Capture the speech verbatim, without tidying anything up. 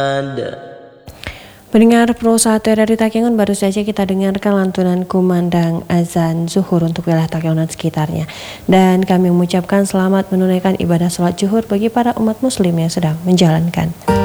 Pendengar Pro satu dari Takengon, baru saja kita dengarkan lantunan kumandang azan zuhur untuk wilayah Takengon dan sekitarnya. Dan kami mengucapkan selamat menunaikan ibadah sholat zuhur bagi para umat muslim yang sedang menjalankan.